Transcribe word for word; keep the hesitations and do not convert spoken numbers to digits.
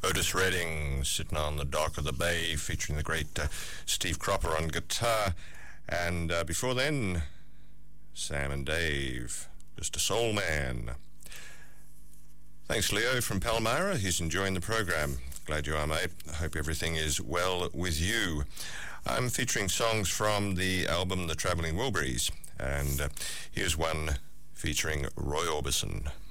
Otis Redding, Sitting on the Dock of the Bay, featuring the great uh, Steve Cropper on guitar. And uh, before then, Sam and Dave, Just a Soul Man. Thanks, Leo from Palmyra. He's enjoying the program. Glad you are, mate. I hope everything is well with you. I'm featuring songs from the album The Travelling Wilburys, and uh, here's one featuring Roy Orbison.